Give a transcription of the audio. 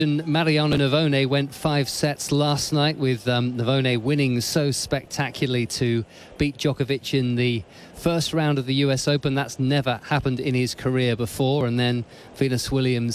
Mariano Navone went 5 sets last night, with Navone winning so spectacularly to beat Djokovic in the first round of the US Open. That's never happened in his career before. And then Venus Williams